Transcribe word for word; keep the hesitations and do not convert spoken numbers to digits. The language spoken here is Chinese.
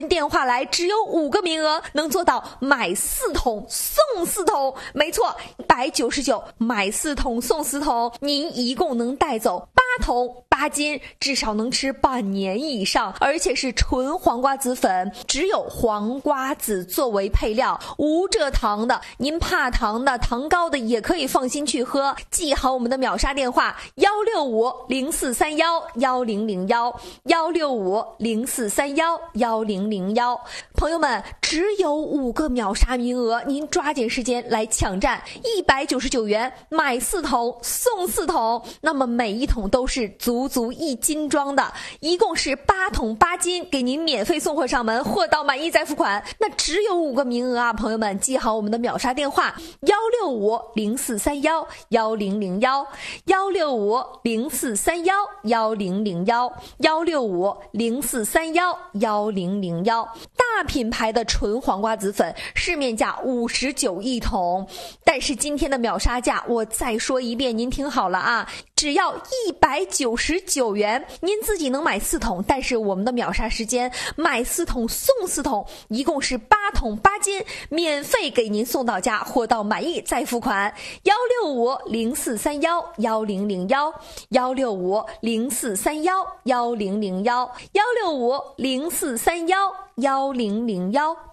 电话来，只有五个名额，能做到买四桶送四桶。没错，一百九十九买四桶送四桶，您一共能带走八桶八斤，至少能吃半年以上，而且是纯黄瓜籽粉，只有黄瓜籽作为配料，无蔗糖的。您怕糖的、糖高的也可以放心去喝。记好我们的秒杀电话：幺六五零四三幺幺零零幺，幺六五零四三幺幺零零幺。朋友们，只有五个秒杀名额，您抓紧时间来抢占。一百九十九元买四桶送四桶，那么每一桶都是足足一斤装的，一共是八桶八斤，给您免费送货上门，货到满意再付款。那只有五个名额啊，朋友们，记好我们的秒杀电话：幺六五零四三幺幺零零幺，幺六五零四三幺幺零零幺，幺六五零四三幺幺零零幺。大品牌的纯黄瓜籽粉，市面价五十九一桶，但是今天的秒杀价我再说一遍，您听好了啊，只要一百九十九元，您自己能买四桶，但是我们的秒杀时间买四桶送四桶，一共是八桶八斤，免费给您送到家，货到满意再付款。幺六五零四三幺幺零零幺，幺六五零四三幺幺零零幺，幺六五零四三幺幺零零幺。